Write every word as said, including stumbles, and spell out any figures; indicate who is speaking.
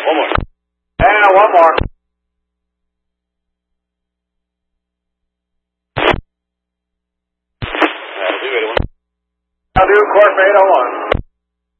Speaker 1: One more. And one more. That'll do it. I'll do course eight oh one.